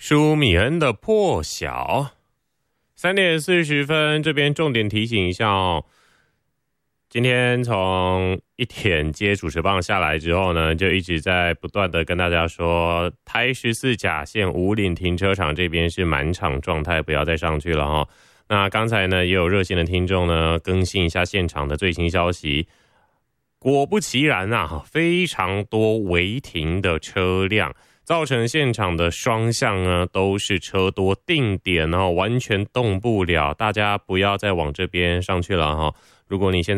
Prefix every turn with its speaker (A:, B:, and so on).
A: 舒米恩的破晓。3点40分，这边重点提醒一下哦。今天从1点接主持棒下来之后呢，就一直在不断的跟大家说，台14甲线武岭停车场这边是满场状态，不要再上去了哈。那刚才呢，也有热心的听众呢更新一下现场的最新消息。果不其然啊，非常多违停的车辆，造成现场的双向呢都是车多定点完全动不了，大家不要再往这边上去了哈。如果你现在